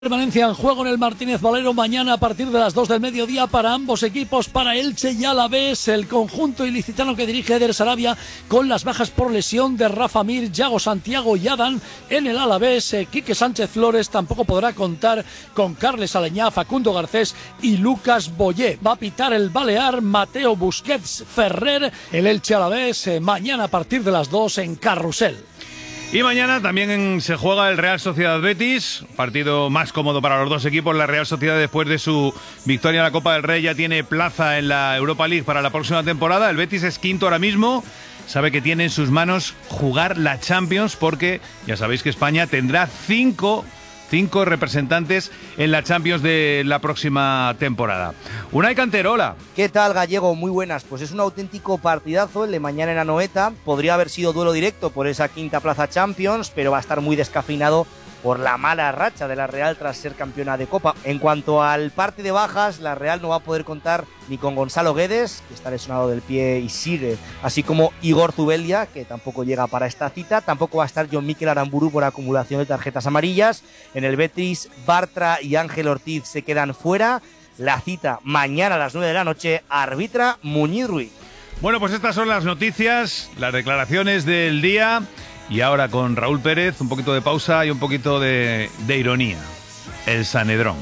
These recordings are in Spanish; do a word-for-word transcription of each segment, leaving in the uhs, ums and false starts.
Permanencia en juego en el Martínez Valero mañana a partir de las dos del mediodía para ambos equipos, para Elche y Alavés, el conjunto ilicitano que dirige Eder Sarabia con las bajas por lesión de Rafa Mir, Yago Santiago y Adán. En el Alavés, eh, Quique Sánchez Flores tampoco podrá contar con Carles Aleñá, Facundo Garcés y Lucas Boyé. Va a pitar el Balear Mateo Busquets Ferrer, el Elche Alavés, eh, mañana a partir de las dos en Carrusel. Y mañana también en, se juega el Real Sociedad Betis, partido más cómodo para los dos equipos. La Real Sociedad, después de su victoria en la Copa del Rey, ya tiene plaza en la Europa League para la próxima temporada. El Betis es quinto ahora mismo, sabe que tiene en sus manos jugar la Champions, porque ya sabéis que España tendrá cinco... Cinco representantes en la Champions de la próxima temporada. Unai Canterola. ¿Qué tal, Gallego? Muy buenas. Pues es un auténtico partidazo el de mañana en Anoeta. Podría haber sido duelo directo por esa quinta plaza Champions, pero va a estar muy descafeinado por la mala racha de la Real tras ser campeona de Copa. En cuanto al parte de bajas, la Real no va a poder contar ni con Gonzalo Guedes, que está lesionado del pie y sigue, así como Igor Zubeldia, que tampoco llega para esta cita. Tampoco va a estar John Mikel Aramburu por acumulación de tarjetas amarillas. En el Betis, Bartra y Ángel Ortiz se quedan fuera. La cita mañana a las nueve de la noche, arbitra Muñiz Ruiz. Bueno, pues estas son las noticias, las declaraciones del día. Y ahora con Raúl Pérez, un poquito de pausa y un poquito de, de ironía. El Sanedrón.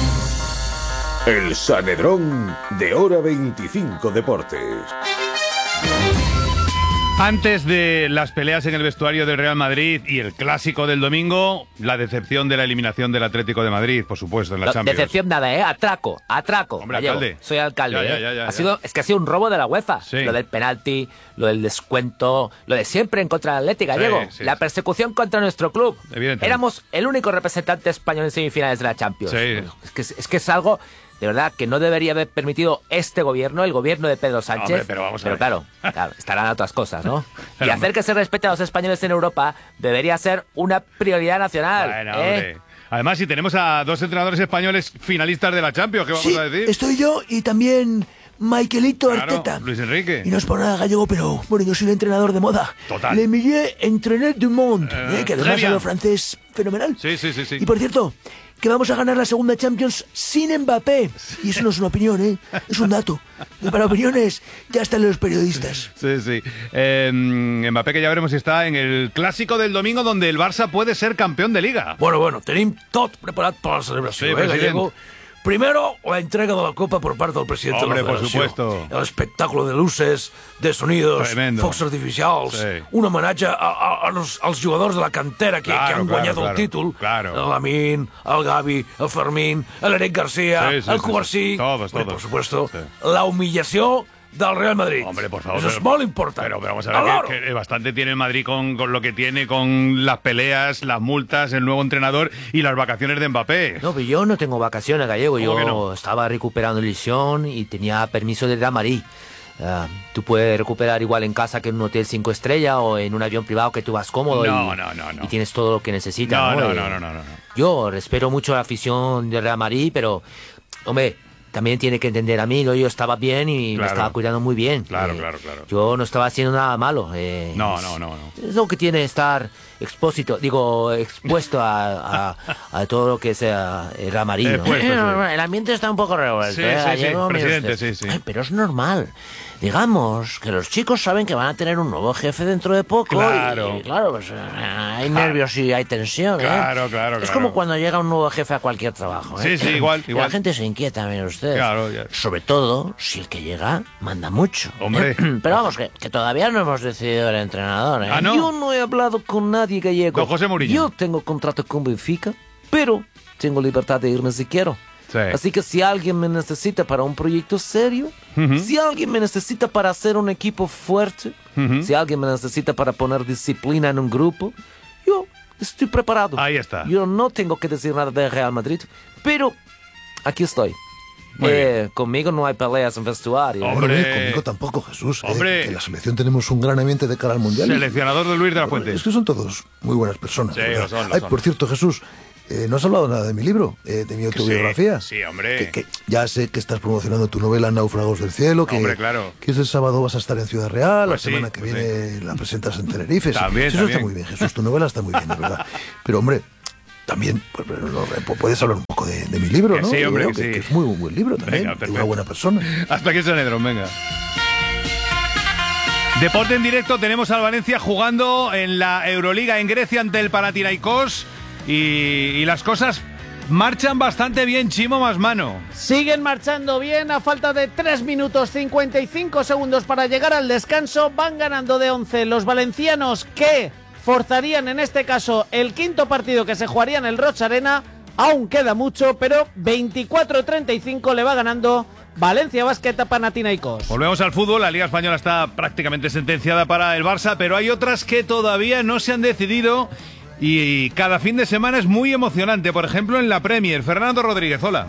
El Sanedrón de Hora veinticinco Deportes. Antes de las peleas en el vestuario del Real Madrid y el clásico del domingo, la decepción de la eliminación del Atlético de Madrid, por supuesto, en la no, Champions. Decepción nada, ¿eh? Atraco, atraco. Hombre, Gallego. alcalde. Soy alcalde, Ya, ya, ¿eh? ya, ya, ha ya. sido, es que ha sido un robo de la UEFA. Sí. Lo del penalti, lo del descuento, lo de siempre en contra del Atlético, Gallego. Sí, sí, la sí. persecución contra nuestro club. Evidentemente. Éramos el único representante español en semifinales de la Champions. Sí. Es que, es que es algo... De verdad, que no debería haber permitido este gobierno, el gobierno de Pedro Sánchez. Hombre, pero vamos a ver. claro, claro, estarán otras cosas, ¿no? Pero y hacer que se respete a los españoles en Europa debería ser una prioridad nacional. Bueno, ¿eh? hombre. Además, si tenemos a dos entrenadores españoles finalistas de la Champions, ¿qué vamos Sí, a decir? estoy yo y también Michaelito Claro, Arteta. Luis Enrique. Y no es por nada, Gallego, pero bueno, yo soy el entrenador de moda. Total. Le Milieu Entraîneur du Monde, Eh, eh, que très además bien. habla francés fenomenal. Sí, sí, sí, sí. Y por cierto, que vamos a ganar la segunda Champions sin Mbappé. Y eso no es una opinión, ¿eh? Es un dato. Y para opiniones ya están los periodistas. Sí, sí. Eh, Mbappé, que ya veremos si está en el clásico del domingo, donde el Barça puede ser campeón de Liga. Bueno, bueno, tenim tot preparat per la celebració, Sí, eh, president. Gallego? Primero, la entrega de la copa por parte del presidente Hombre, de la por federació. supuesto. El espectáculo de luces, de sonidos, Tremendo. focs artificials, Sí. un homenatge a, a, a los, als jugadors de la cantera que, Claro, que han claro, guanyat claro, el títol. claro. El Lamin, el Gavi, el Fermín, el Eric García, Sí, sí, el sí, Cubarsí. sí. Todos, Bueno, todos. por supuesto, Sí. la humillació del Real Madrid. Hombre, por favor. Eso pero- es molt important. Pero, pero vamos a Al ver loro. que, que bastante tiene el Madrid con, con lo que tiene, con las peleas, las multas, el nuevo entrenador y las vacaciones de Mbappé. No, pero yo no tengo vacaciones, Gallego. ¿Cómo Yo que no? estaba recuperando lesión y tenía permiso de Damarí. Uh, tú puedes recuperar igual en casa que en un hotel cinco estrellas o en un avión privado que tú vas cómodo No, y, no, no, no. y tienes todo lo que necesitas. No, No, no, Eh, no, no, no, no. Yo respeto mucho la afición de Real Madrid, pero, hombre, también tiene que entender a mí, ¿no? Yo estaba bien y Claro. me estaba cuidando muy bien. Claro, Eh, claro, claro. Yo no estaba haciendo nada malo. eh, No, es- no, no, no. Es lo que tiene estar expósito, digo, expuesto a, a, a todo lo que sea el Real Madrid, ¿no? Expuesto, sí. El ambiente está un poco revuelto. Sí, ¿eh? sí, Ayer sí, no, mire presidente, usted. sí, sí. Ay, pero es normal. Digamos que los chicos saben que van a tener un nuevo jefe dentro de poco. Claro. Y, claro, pues eh, hay nervios y hay tensión. ¿eh? Claro, claro, Es claro. como cuando llega un nuevo jefe a cualquier trabajo. ¿eh? Sí, sí, igual, Y igual. la gente se inquieta, mire usted. Claro, ya. Sobre todo si el que llega manda mucho. ¿eh? Hombre. Pero vamos, que, que todavía no hemos decidido el entrenador. ¿eh? Ah, ¿no? Yo no he hablado con nadie, Gallego. Don José Mourinho. Yo tengo contrato con Benfica, pero tengo libertad de irme si quiero. Sí. Así que si alguien me necesita para un proyecto serio, Ujú. si alguien me necesita para hacer un equipo fuerte, Ujú. si alguien me necesita para poner disciplina en un grupo, yo estoy preparado. Ahí está. Yo no tengo que decir nada de Real Madrid, pero aquí estoy. Muy Eh, conmigo no hay peleas en vestuario. ¿eh? Hombre. Bueno, conmigo tampoco, Jesús. eh, Hombre. que en la selección tenemos un gran ambiente de cara al Mundial. y- Seleccionador de Luis de la Bueno, Fuente. es que son todos muy buenas personas. Sí, ¿verdad? lo son, lo Ay, son. por cierto, Jesús, eh, no has hablado nada de mi libro, eh, de mi autobiografía. Sí, sí, hombre. Que, que ya sé que estás promocionando tu novela Náufragos del Cielo, que, Hombre, claro. que ese sábado vas a estar en Ciudad Real, Pues la semana sí, que pues viene la presentas en Tenerife. Sí, También, sí, eso también. está muy bien, Jesús, tu novela está muy bien, de verdad. Pero, hombre, también pues, no, puedes hablar un poco de, de mi libro, que ¿no? Sí, hombre, que, que sí. que es muy buen libro también, venga, de una buena persona. Hasta aquí Sanedrón, venga. Deporte en directo, tenemos al Valencia jugando en la Euroliga en Grecia ante el Panathinaikos y, y las cosas marchan bastante bien, Chimo Masmano. Siguen marchando bien a falta de tres minutos cincuenta y cinco segundos para llegar al descanso. Van ganando de once los valencianos, que forzarían en este caso el quinto partido que se jugaría en el Roig Arena. Aún queda mucho, pero veinticuatro treinta y cinco le va ganando Valencia Basket a Panathinaikos. Volvemos al fútbol. La Liga Española está prácticamente sentenciada para el Barça, pero hay otras que todavía no se han decidido y cada fin de semana es muy emocionante. Por ejemplo, en la Premier. Fernando Rodríguez, hola.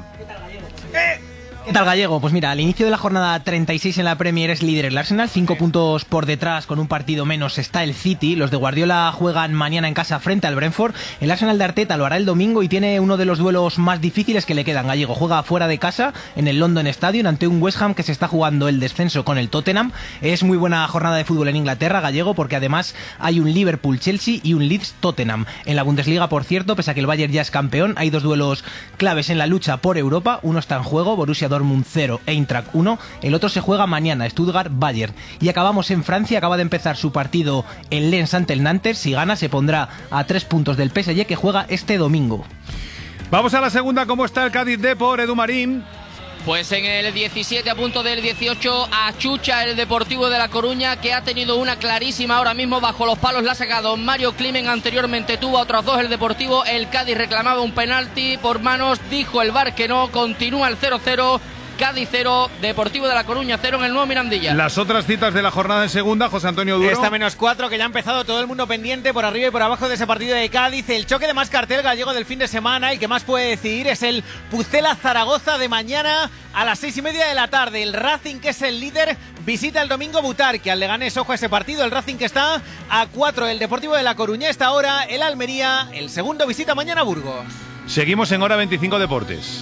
¿Qué tal, Gallego? Pues mira, al inicio de la jornada treinta y seis en la Premier es líder el Arsenal, cinco puntos por detrás, con un partido menos está el City. Los de Guardiola juegan mañana en casa frente al Brentford. El Arsenal de Arteta lo hará el domingo y tiene uno de los duelos más difíciles que le quedan. Gallego juega fuera de casa en el London Stadium ante un West Ham que se está jugando el descenso con el Tottenham. Es muy buena jornada de fútbol en Inglaterra, Gallego, porque además hay un Liverpool-Chelsea y un Leeds-Tottenham. En la Bundesliga, por cierto, pese a que el Bayern ya es campeón, hay dos duelos claves en la lucha por Europa. Uno está en juego, Borussia Dortmund cero, Eintracht uno. El otro se juega mañana, Stuttgart-Bayern. Y acabamos en Francia, acaba de empezar su partido el Lens ante el Nantes. Si gana se pondrá a tres puntos del P S G, que juega este domingo. Vamos a la segunda. ¿Cómo está el Cádiz Depor, Edu Marín? Pues en el diecisiete, a punto del dieciocho, achucha el Deportivo de La Coruña, que ha tenido una clarísima ahora mismo bajo los palos. La ha sacado Mario Climen, anteriormente tuvo a otros dos el Deportivo. El Cádiz reclamaba un penalti por manos, dijo el V A R que no. Continúa el cero cero. Cádiz cero, Deportivo de La Coruña cero en el nuevo Mirandilla. Las otras citas de la jornada en segunda, José Antonio Duro. Esta menos cuatro, que ya ha empezado todo el mundo pendiente por arriba y por abajo de ese partido de Cádiz. El choque de más cartel, Gallego, del fin de semana, y que más puede decidir es el Pucela-Zaragoza de mañana a las seis y media de la tarde. El Racing, que es el líder, visita el domingo Butarque al Leganés. Ojo a ese partido, el Racing que está a cuatro, el Deportivo de La Coruña esta hora, el Almería, el segundo visita mañana a Burgos. Seguimos en Hora veinticinco Deportes.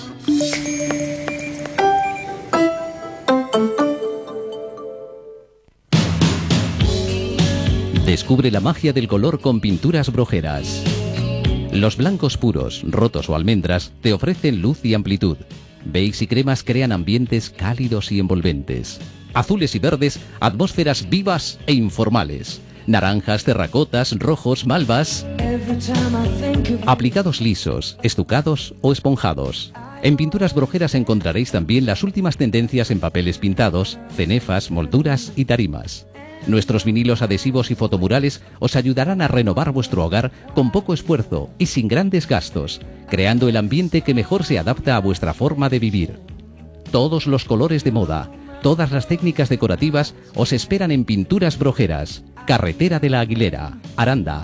Descubre la magia del color con Pinturas Brojeras. Los blancos puros, rotos o almendras te ofrecen luz y amplitud. Beige y cremas crean ambientes cálidos y envolventes. Azules y verdes, atmósferas vivas e informales. Naranjas, terracotas, rojos, malvas. Aplicados lisos, estucados o esponjados. En Pinturas Brojeras encontraréis también las últimas tendencias en papeles pintados, cenefas, molduras y tarimas. Nuestros vinilos adhesivos y fotomurales os ayudarán a renovar vuestro hogar con poco esfuerzo y sin grandes gastos, creando el ambiente que mejor se adapta a vuestra forma de vivir. Todos los colores de moda, todas las técnicas decorativas os esperan en Pinturas Brojeras, Carretera de la Aguilera, Aranda.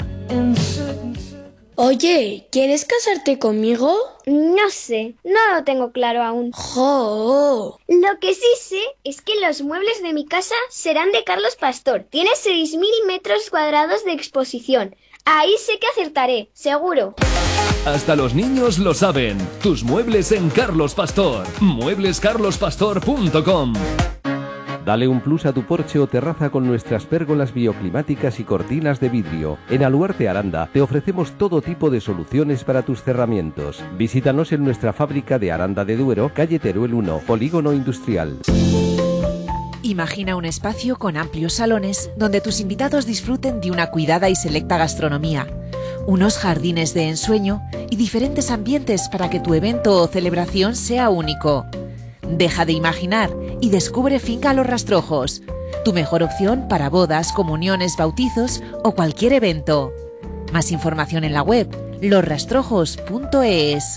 Oye, ¿quieres casarte conmigo? No sé, no lo tengo claro aún. ¡Jo! Lo que sí sé es que los muebles de mi casa serán de Carlos Pastor. Tiene seis mil metros cuadrados de exposición. Ahí sé que acertaré, seguro. Hasta los niños lo saben. Tus muebles en Carlos Pastor. muebles carlos pastor punto com. Dale un plus a tu porche o terraza con nuestras pérgolas bioclimáticas y cortinas de vidrio. En Aluarte Aranda te ofrecemos todo tipo de soluciones para tus cerramientos. Visítanos en nuestra fábrica de Aranda de Duero, calle Teruel uno, Polígono Industrial. Imagina un espacio con amplios salones donde tus invitados disfruten de una cuidada y selecta gastronomía, unos jardines de ensueño y diferentes ambientes para que tu evento o celebración sea único. Deja de imaginar y descubre Finca Los Rastrojos, tu mejor opción para bodas, comuniones, bautizos o cualquier evento. Más información en la web los rastrojos punto es.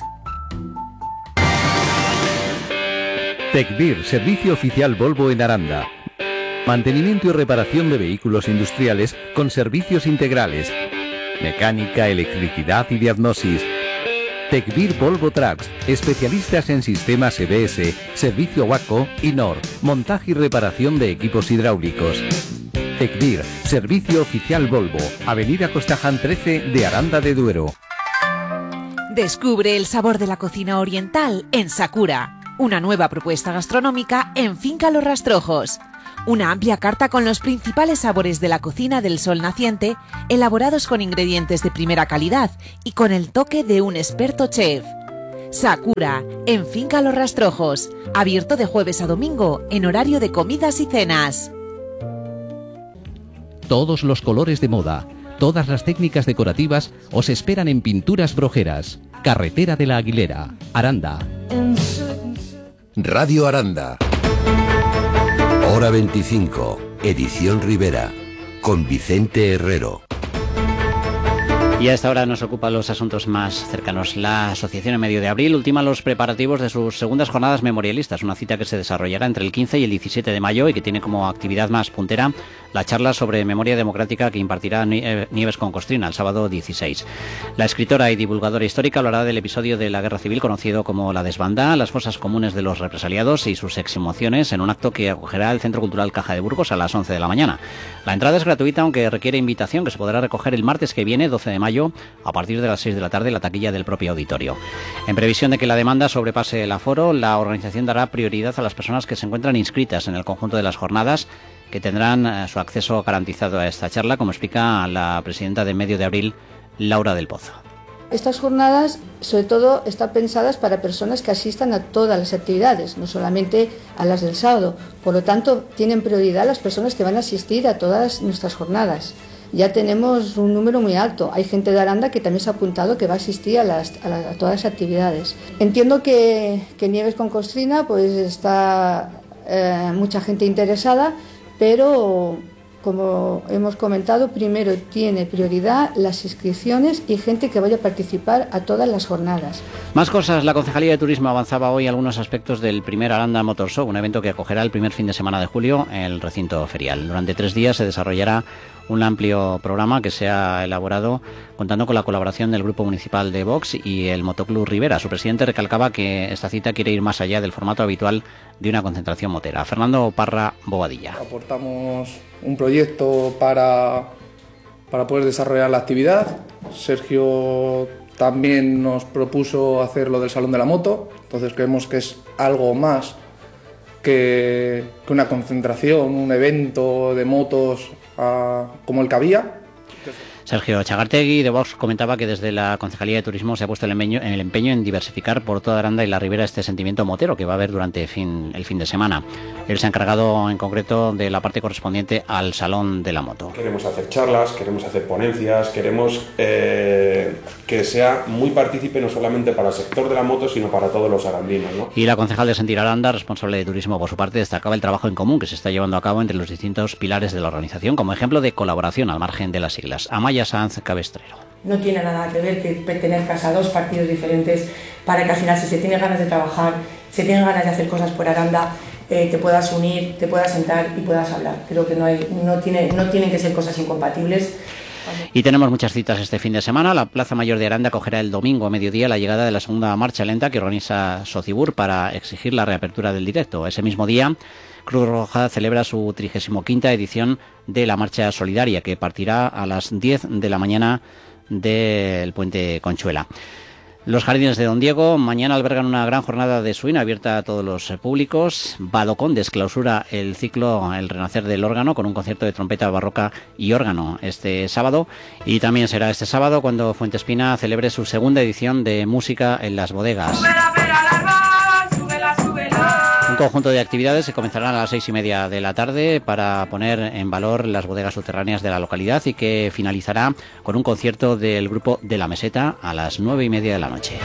Tecbir, servicio oficial Volvo en Aranda. Mantenimiento y reparación de vehículos industriales con servicios integrales. Mecánica, electricidad y diagnosis. Tecbir Volvo Trucks, especialistas en sistemas E B S, servicio Watco y N O R, montaje y reparación de equipos hidráulicos. Tecbir, servicio oficial Volvo, Avenida Costaján trece de Aranda de Duero. Descubre el sabor de la cocina oriental en Sakura, una nueva propuesta gastronómica en Finca Los Rastrojos. Una amplia carta con los principales sabores de la cocina del sol naciente, elaborados con ingredientes de primera calidad y con el toque de un experto chef. Sakura, en Finca Los Rastrojos, abierto de jueves a domingo en horario de comidas y cenas. Todos los colores de moda, todas las técnicas decorativas os esperan en Pinturas Brojeras, Carretera de la Aguilera, Aranda. Radio Aranda. Hora veinticinco, edición Rivera, con Vicente Herrero. Y a esta hora nos ocupan los asuntos más cercanos. La Asociación en Medio de Abril ultima los preparativos de sus segundas jornadas memorialistas, una cita que se desarrollará entre el quince y el diecisiete de mayo y que tiene como actividad más puntera la charla sobre memoria democrática que impartirá Nieves con Costrina el sábado dieciséis. La escritora y divulgadora histórica hablará del episodio de la Guerra Civil conocido como la Desbandá, las fosas comunes de los represaliados y sus exhumaciones en un acto que acogerá el Centro Cultural Caja de Burgos a las once de la mañana. La entrada es gratuita, aunque requiere invitación que se podrá recoger el martes que viene, doce de mayo, a partir de las seis de la tarde en la taquilla del propio auditorio. En previsión de que la demanda sobrepase el aforo, la organización dará prioridad a las personas que se encuentran inscritas en el conjunto de las jornadas, que tendrán eh, su acceso garantizado a esta charla, como explica la presidenta de Medio de Abril, Laura del Pozo. Estas jornadas, sobre todo, están pensadas para personas que asistan a todas las actividades, no solamente a las del sábado. Por lo tanto, tienen prioridad las personas que van a asistir a todas nuestras jornadas. Ya tenemos un número muy alto. Hay gente de Aranda que también se ha apuntado que va a asistir a, las, a, las, a todas las actividades. Entiendo que, que Nieves con Costrina, pues está eh, mucha gente interesada, pero como hemos comentado, primero tiene prioridad las inscripciones y gente que vaya a participar a todas las jornadas. Más cosas. La Concejalía de Turismo avanzaba hoy algunos aspectos del primer Aranda Motor Show, un evento que acogerá el primer fin de semana de julio en el recinto ferial. Durante tres días se desarrollará un amplio programa que se ha elaborado contando con la colaboración del Grupo Municipal de Vox y el Motoclub Rivera. Su presidente recalcaba que esta cita quiere ir más allá del formato habitual de una concentración motera. Fernando Parra Bobadilla. Aportamos un proyecto para, para poder desarrollar la actividad. Sergio también nos propuso hacer lo del Salón de la Moto, entonces creemos que es algo más que, que una concentración, un evento de motos a, como el que había. Sergio Chagartegui de Vox comentaba que desde la Concejalía de Turismo se ha puesto el empeño, el empeño en diversificar por toda Aranda y la Ribera este sentimiento motero que va a haber durante fin, el fin de semana. Él se ha encargado en concreto de la parte correspondiente al Salón de la Moto. Queremos hacer charlas, queremos hacer ponencias, queremos eh, que sea muy partícipe no solamente para el sector de la moto, sino para todos los arandinos, ¿no? Y la concejal de Sentir Aranda, responsable de turismo por su parte, destacaba el trabajo en común que se está llevando a cabo entre los distintos pilares de la organización como ejemplo de colaboración al margen de las siglas. Amaya Sanz Cabestrero. No tiene nada que ver que pertenezcas a dos partidos diferentes para que al final, si se tiene ganas de trabajar, se tiene ganas de hacer cosas por Aranda, eh, te puedas unir, te puedas sentar y puedas hablar. Creo que no, hay, no, tiene, no tienen que ser cosas incompatibles. Y tenemos muchas citas este fin de semana. La Plaza Mayor de Aranda acogerá el domingo a mediodía la llegada de la segunda marcha lenta que organiza Socibur para exigir la reapertura del directo. Ese mismo día, Cruz Roja celebra su trigésima quinta edición de la Marcha Solidaria, que partirá a las diez de la mañana del Puente Conchuela. Los Jardines de Don Diego mañana albergan una gran jornada de swing abierta a todos los públicos. Badocondes clausura el ciclo El Renacer del Órgano con un concierto de trompeta barroca y órgano este sábado. Y también será este sábado cuando Fuentespina celebre su segunda edición de Música en las Bodegas. Un conjunto de actividades que comenzarán a las seis y media de la tarde para poner en valor las bodegas subterráneas de la localidad y que finalizará con un concierto del grupo De la Meseta a las nueve y media de la noche.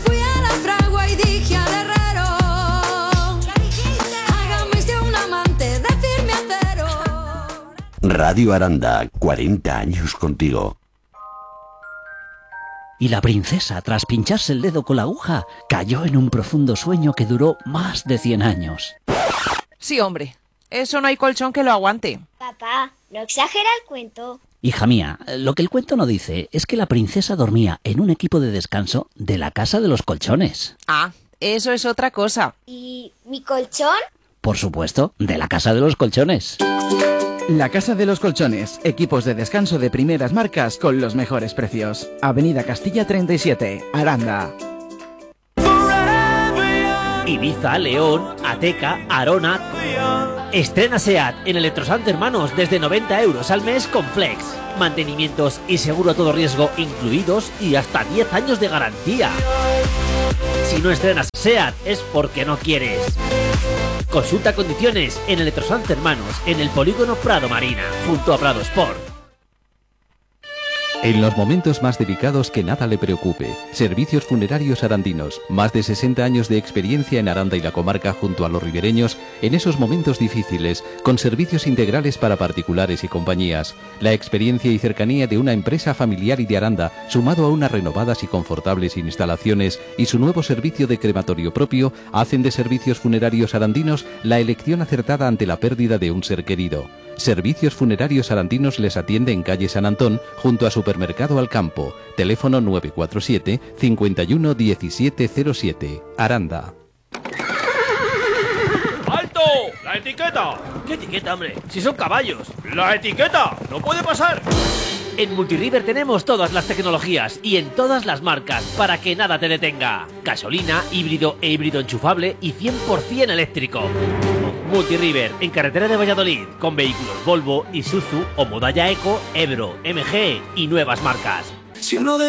Radio Aranda, cuarenta años contigo. Y la princesa, tras pincharse el dedo con la aguja, cayó en un profundo sueño que duró más de cien años. Sí, hombre, eso no hay colchón que lo aguante. Papá, no exagera el cuento. Hija mía, lo que el cuento no dice es que la princesa dormía en un equipo de descanso de la Casa de los Colchones. Ah, eso es otra cosa. ¿Y mi colchón? Por supuesto, de la Casa de los Colchones. La Casa de los Colchones, equipos de descanso de primeras marcas con los mejores precios. Avenida Castilla treinta y siete, Aranda. Ibiza, León, Ateca, Arona. Estrena SEAT en Electrosant Hermanos desde noventa euros al mes con Flex. Mantenimientos y seguro a todo riesgo incluidos y hasta diez años de garantía. Si no estrenas SEAT es porque no quieres. Consulta condiciones en Electrosant Hermanos en el polígono Prado Marina, junto a Prado Sport. En los momentos más delicados que nada le preocupe. Servicios Funerarios Arandinos. Más de sesenta años de experiencia en Aranda y la comarca junto a los ribereños en esos momentos difíciles, con servicios integrales para particulares y compañías. La experiencia y cercanía de una empresa familiar y de Aranda, sumado a unas renovadas y confortables instalaciones y su nuevo servicio de crematorio propio, hacen de Servicios Funerarios Arandinos la elección acertada ante la pérdida de un ser querido. Servicios Funerarios Arandinos les atiende en calle San Antón, junto a Supermercado Alcampo. Teléfono nueve cuatro siete, cinco uno, uno siete cero siete. Aranda. ¡Alto! ¡La etiqueta! ¿Qué etiqueta, hombre? Si son caballos. ¡La etiqueta! ¡No puede pasar! En Multiriver tenemos todas las tecnologías y en todas las marcas para que nada te detenga. Gasolina, híbrido e híbrido enchufable y cien por cien eléctrico. Multiriver, en carretera de Valladolid, con vehículos Volvo, Isuzu o Modaya Eco, Ebro, M G y nuevas marcas. Si uno de